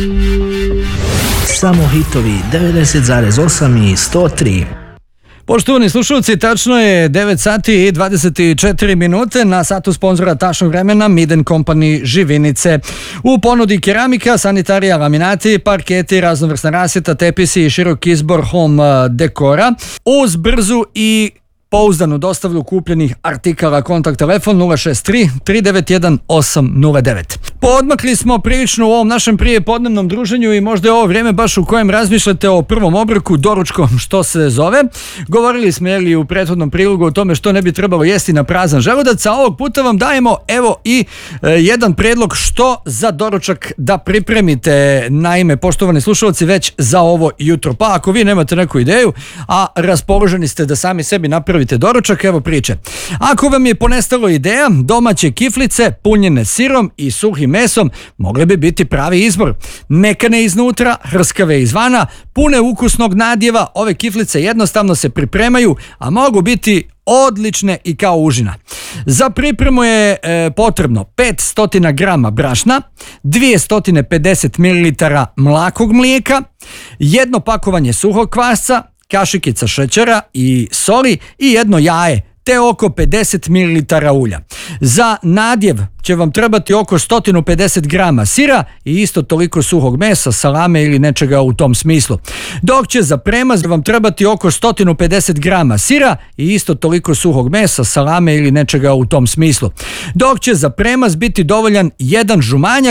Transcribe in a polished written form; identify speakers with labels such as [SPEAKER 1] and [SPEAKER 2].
[SPEAKER 1] Samo hitovi 90,8 i 103.
[SPEAKER 2] Poštovani slušalci, tačno je 9 sati i 24 minute na satu sponzora tašnog vremena Miden Company Živinice. U ponudi keramika, sanitarija, laminati, parketi, raznovrsna rasvjeta, tepisi i širok izbor home dekora uz brzu i pouzdanu dostavlju kupljenih artikala. Kontakt telefon 063 391 809. Poodmakli smo prilično u ovom našem prijepodnevnom druženju i možda je ovo vrijeme baš u kojem razmišljate o prvom obroku, doručkom što se zove. Govorili smo u prethodnom prilogu o tome što ne bi trebalo jesti na prazan želudac, a ovog puta vam dajemo evo i jedan prijedlog što za doručak da pripremite. Naime, poštovani slušalci, već za ovo jutro. Pa ako vi nemate neku ideju, a raspoloženi ste da sami sebi napravite doručak, evo priče. Ako vam je ponestalo ideja, domaće kiflice punjene sirom i suhim mesom mogle bi biti pravi izbor. Mekane iznutra, hrskave izvana, pune ukusnog nadjeva, ove kiflice jednostavno se pripremaju, a mogu biti odlične i kao užina. Za pripremu je potrebno 500 grama brašna, 250 ml mlakog mlijeka, jedno pakovanje suhog kvasca, kašikica šećera i soli i jedno jaje, te oko 50 ml ulja. Za nadjev će vam trebati oko 150 grama sira i isto toliko suhog mesa, salame ili nečega u tom smislu. Dok će za premaz vam trebati oko 150 grama sira i isto toliko suhog mesa, salame ili nečega u tom smislu. Dok će za premaz biti dovoljan jedan žumanjak